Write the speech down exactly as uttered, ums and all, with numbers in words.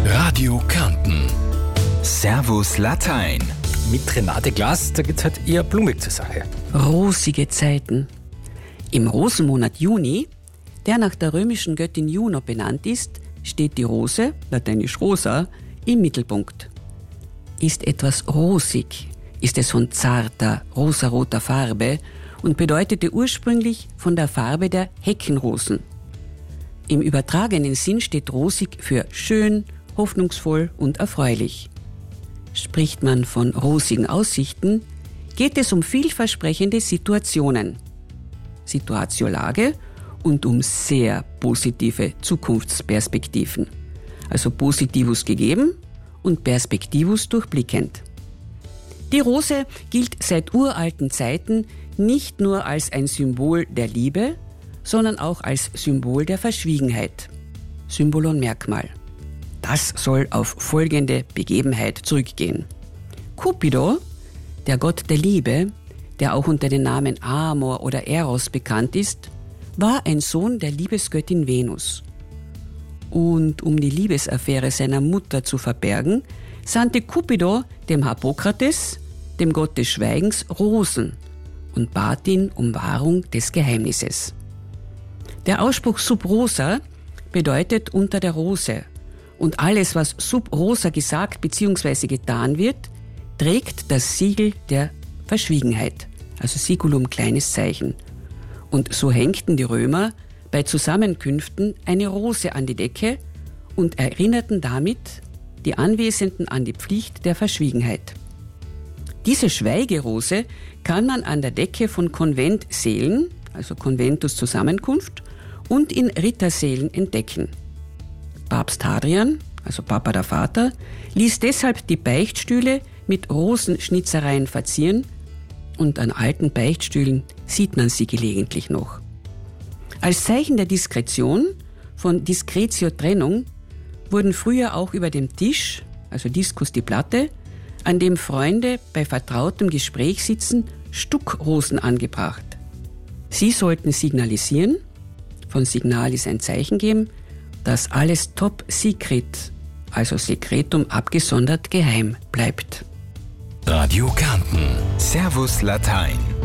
Radio Kärnten. Servus Latein. Mit Renate Glas, da geht es halt eher blumig zur Sache. Rosige Zeiten. Im Rosenmonat Juni, der nach der römischen Göttin Juno benannt ist, steht die Rose, lateinisch rosa, im Mittelpunkt. Ist etwas rosig, ist es von zarter, rosaroter Farbe und bedeutete ursprünglich von der Farbe der Heckenrosen. Im übertragenen Sinn steht rosig für schön, hoffnungsvoll und erfreulich. Spricht man von rosigen Aussichten, geht es um vielversprechende Situationen, Situatiolage und um sehr positive Zukunftsperspektiven. Also Positivus gegeben und Perspektivus durchblickend. Die Rose gilt seit uralten Zeiten nicht nur als ein Symbol der Liebe, sondern auch als Symbol der Verschwiegenheit. Symbol und Merkmal. Das soll auf folgende Begebenheit zurückgehen. Cupido, der Gott der Liebe, der auch unter den Namen Amor oder Eros bekannt ist, war ein Sohn der Liebesgöttin Venus. Und um die Liebesaffäre seiner Mutter zu verbergen, sandte Cupido dem Harpokrates, dem Gott des Schweigens, Rosen und bat ihn um Wahrung des Geheimnisses. Der Ausspruch sub rosa bedeutet unter der Rose, und alles, was sub rosa gesagt bzw. getan wird, trägt das Siegel der Verschwiegenheit, also Sigillum, kleines Zeichen. Und so hängten die Römer bei Zusammenkünften eine Rose an die Decke und erinnerten damit die Anwesenden an die Pflicht der Verschwiegenheit. Diese Schweigerose kann man an der Decke von Konventsälen, also Conventus Zusammenkunft, und in Rittersälen entdecken. Papst Hadrian, also Papa der Vater, ließ deshalb die Beichtstühle mit Rosenschnitzereien verzieren und an alten Beichtstühlen sieht man sie gelegentlich noch. Als Zeichen der Diskretion, von Discretio Trennung, wurden früher auch über dem Tisch, also Discus die Platte, an dem Freunde bei vertrautem Gespräch sitzen, Stuckrosen angebracht. Sie sollten signalisieren, von Signalis ein Zeichen geben, dass alles top secret, also Sekretum abgesondert geheim bleibt. Radio Kärnten. Servus Latein.